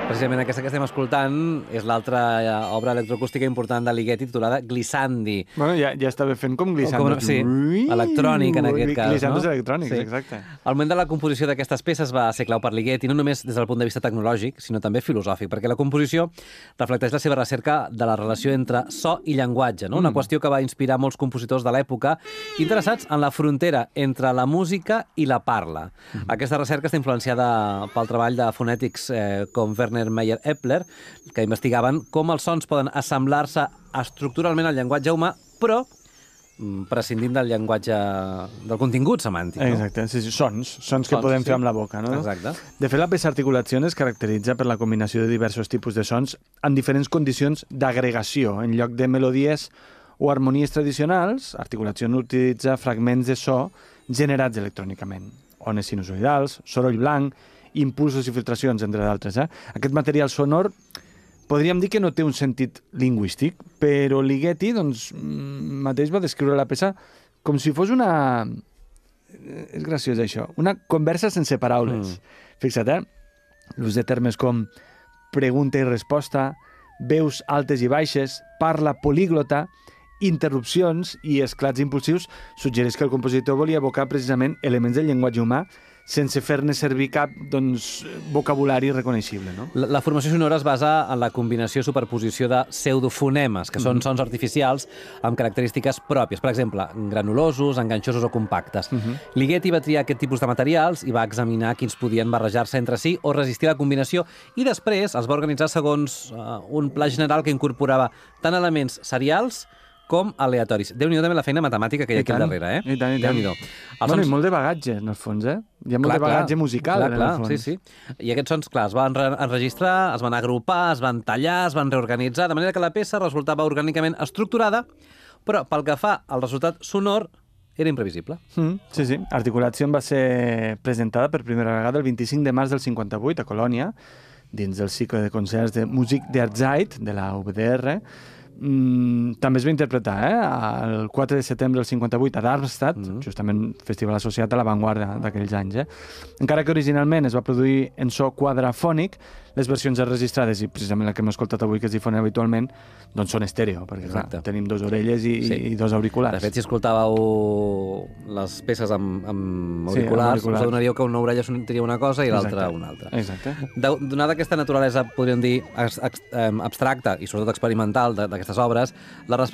Precisament aquesta que estem escoltant és l'altra obra electroacústica important de Ligeti titulada Glissandi. Bueno, ja estava fent com Glissando. Sí, electrònic en aquest cas. Glissando electrònics, exacte. El moment de la composició d'aquestes peces va ser clau per Ligeti, no només des del punt de vista tecnològic, sinó també filosòfic, perquè la composició reflecteix la seva recerca de la relació entre so i llenguatge, no? Una qüestió que va inspirar molts compositors de l'època interessats en la frontera entre la música i la parla. Aquesta recerca està influenciada pel treball de fonètics com Werner Meyer-Epler, que investigaven com els sons poden assemblar-se estructuralment al llenguatge humà, però prescindint del llenguatge, del contingut semàntic. No? Exacte, sí, sons que podem fer amb la boca. No? Exacte. De fet, la peça Articulació es caracteritza per la combinació de diversos tipus de sons en diferents condicions d'agregació. En lloc de melodies o harmonies tradicionals, Articulació utilitza fragments de so generats electrònicament. Ones sinusoidals, soroll blanc, impulsos i filtracions, entre d'altres. Aquest material sonor podríem dir que no té un sentit lingüístic, però Ligeti mateix va descriure la peça com si fos una... És graciós, això. Una conversa sense paraules. Fixa't, l'ús de termes com pregunta i resposta, veus altes i baixes, parla políglota, interrupcions i esclats impulsius suggereix que el compositor volia evocar precisament elements del llenguatge humà sense fer-ne servir cap vocabulari reconeixible. No? La formació sonora es basa en la combinació i superposició de pseudofonemes, que són sons artificials amb característiques pròpies, per exemple, granulosos, enganxosos o compactes. Ligeti va triar aquest tipus de materials i va examinar quins podien barrejar-se entre si o resistir la combinació, i després els va organitzar segons un pla general que incorporava tant elements serials com aleatoris. Déu-n'hi-do també la feina matemàtica que hi ha aquí al darrere, I tant. Déu-n'hi-do. I molt de bagatge, en el fons, Hi ha molt de bagatge musical, en el fons. Sí. I aquests sons, clar, es van enregistrar, es van agrupar, es van tallar, es van reorganitzar, de manera que la peça resultava orgànicament estructurada, però pel que fa al resultat sonor, era imprevisible. Sí. Articulació va ser presentada per primera vegada el 25 de març del 58 a Colònia, dins del cicle de concerts de Musik der Zeit, de la UBDR. També es va interpretar el 4 de setembre del 58 a Darmstadt, justament festival associat a l'avantguarda d'aquells anys. Encara que originalment es va produir en so quadrafònic, les versions enregistrades, i precisament la que hem escoltat avui, que es difonen habitualment, doncs són estèreo, perquè clar, tenim dues orelles i dos auriculars. De fet, si escoltàveu les peces amb auriculars, us adonaríeu que una orella sentiria una cosa i l'altra una altra. Exacte. Donada aquesta naturalesa, podríem dir, abstracta i sobretot experimental d'aquestes obres, la